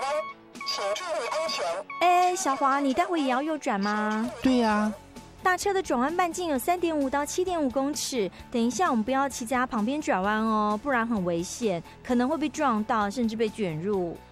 弯，请注意安全。 哎，小华，你待会也要右转吗？ 对呀。 大车的转弯半径有3.5到7.5公尺，等一下我们不要骑在它旁边转弯哦，不然很危险，可能会被撞到，甚至被卷入。